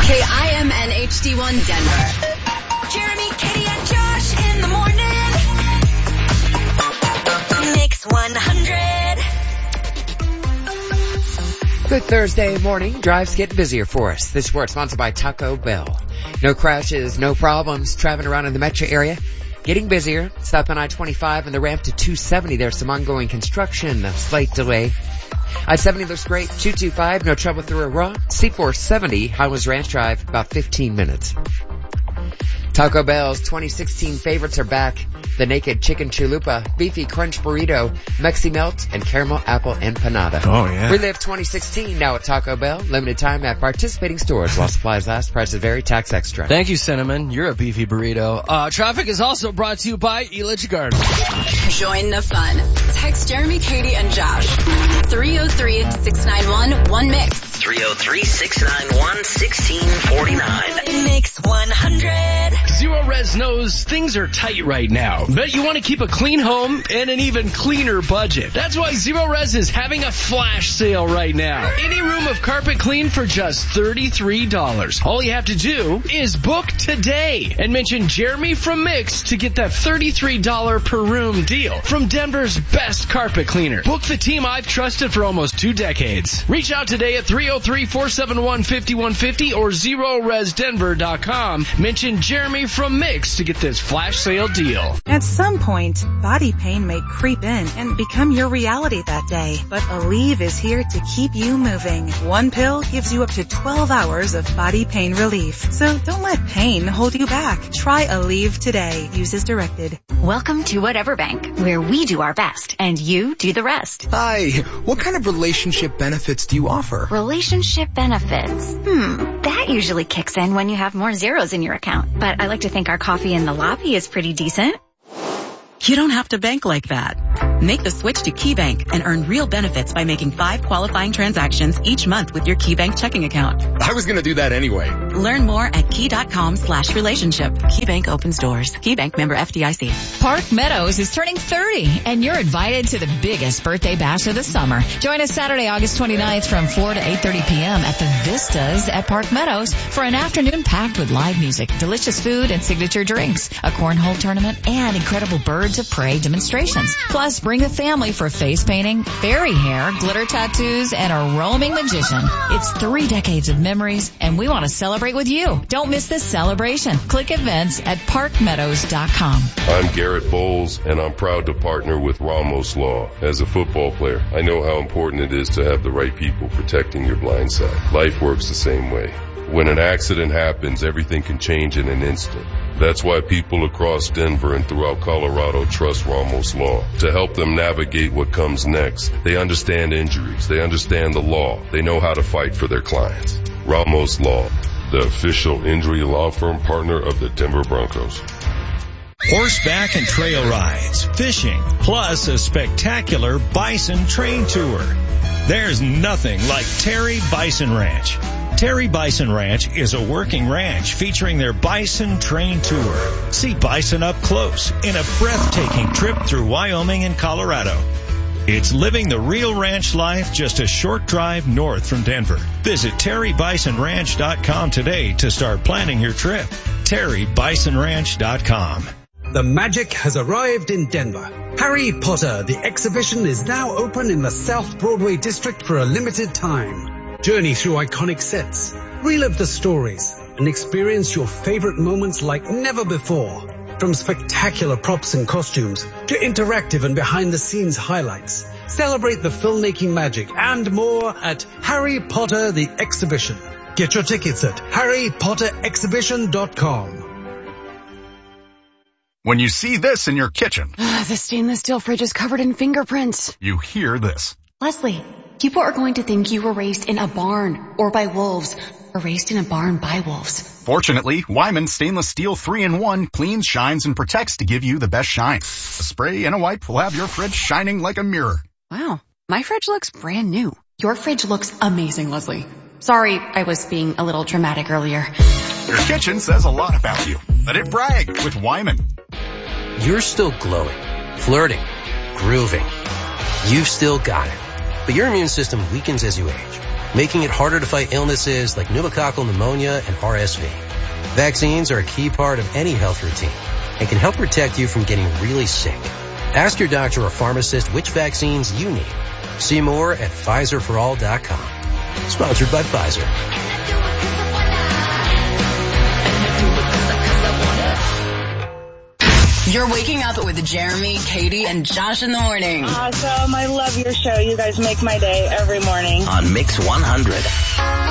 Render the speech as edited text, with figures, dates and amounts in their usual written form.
KIMN HD1 Denver. Jeremy, Katie, and Josh in the morning. Mix 100. Good Thursday morning. Drives get busier for us. This report sponsored by Taco Bell. No crashes, no problems traveling around in the metro area. Getting busier. Stop on I-25 and the ramp to 270. There's some ongoing construction, a slight delay. I-70 looks great. 225, no trouble through Aurora. C470, Highlands Ranch Drive, about 15 minutes. Taco Bell's 2016 favorites are back. The Naked Chicken Chalupa, Beefy Crunch Burrito, Mexi Melt, and Caramel Apple Empanada. Oh, yeah. Relive 2016 now at Taco Bell. Limited time at participating stores while supplies last. Prices vary. Tax extra. Thank you, Cinnamon. You're a beefy burrito. Traffic is also brought to you by Elitch Garden. Join the fun. Text Jeremy, Katie, and Josh. 303-691-1MIX. 303-691-1649. Mix 100. Zero Res knows things are tight right now, but you want to keep a clean home and an even cleaner budget. That's why Zero Res is having a flash sale right now. Any room of carpet clean for just $33. All you have to do is book today and mention Jeremy from Mix to get that $33 per room deal from Denver's best carpet cleaner. Book the team I've trusted for almost 2 decades. Reach out today at 303-471-5150 or ZeroResDenver.com. Mention Jeremy from Mix to get this flash sale deal. At some point, body pain may creep in and become your reality that day. But Aleve is here to keep you moving. One pill gives you up to 12 hours of body pain relief. So don't let pain hold you back. Try Aleve today. Use as directed. Welcome to Whatever Bank, where we do our best and you do the rest. Hi, what kind of relationship benefits do you offer? Relationship benefits. That usually kicks in when you have more zeros in your account. But I like to think our coffee in the lobby is pretty decent. You don't have to bank like that. Make the switch to KeyBank and earn real benefits by making 5 qualifying transactions each month with your KeyBank checking account. I was going to do that anyway. Learn more at key.com/relationship. KeyBank opens doors. KeyBank member FDIC. Park Meadows is turning 30, and you're invited to the biggest birthday bash of the summer. Join us Saturday, August 29th from 4 to 8:30 p.m. at the Vistas at Park Meadows for an afternoon packed with live music, delicious food, and signature drinks, a cornhole tournament, and incredible Birds of Prey demonstrations. Plus, bring the family for face painting, fairy hair, glitter tattoos, and a roaming magician. It's 3 decades of memories, and we want to celebrate with you. Don't miss this celebration. Click events at parkmeadows.com. I'm Garrett Bowles, and I'm proud to partner with Ramos Law. As a football player, I know how important it is to have the right people protecting your blind side. Life works the same way. When an accident happens, everything can change in an instant. That's why people across Denver and throughout Colorado trust Ramos Law to help them navigate what comes next. They understand injuries. They understand the law. They know how to fight for their clients. Ramos Law, the official injury law firm partner of the Denver Broncos. Horseback and trail rides, fishing, plus a spectacular bison train tour. There's nothing like Terry Bison Ranch. Terry Bison Ranch is a working ranch featuring their Bison Train Tour. See bison up close in a breathtaking trip through Wyoming and Colorado. It's living the real ranch life just a short drive north from Denver. Visit TerryBisonRanch.com today to start planning your trip. TerryBisonRanch.com. The magic has arrived in Denver. Harry Potter, the exhibition, is now open in the South Broadway district for a limited time. Journey through iconic sets, relive the stories, and experience your favorite moments like never before. From spectacular props and costumes to interactive and behind-the-scenes highlights. Celebrate the filmmaking magic and more at Harry Potter the Exhibition. Get your tickets at harrypotterexhibition.com. When you see this in your kitchen, the stainless steel fridge is covered in fingerprints. You hear this. Leslie, people are going to think you were raised in a barn or by wolves or raised in a barn by wolves. Fortunately, Wyman Stainless Steel 3-in-1 cleans, shines, and protects to give you the best shine. A spray and a wipe will have your fridge shining like a mirror. Wow, my fridge looks brand new. Your fridge looks amazing, Leslie. Sorry, I was being a little dramatic earlier. Your kitchen says a lot about you. Let it brag with Wyman. You're still glowing, flirting, grooving. You've still got it. But your immune system weakens as you age. making it harder to fight illnesses like pneumococcal pneumonia and RSV. Vaccines are a key part of any health routine and can help protect you from getting really sick. Ask your doctor or pharmacist which vaccines you need. See more at PfizerForAll.com. Sponsored by Pfizer. You're waking up with Jeremy, Katie, and Josh in the morning. Awesome. I love your show. You guys make my day every morning. On Mix 100.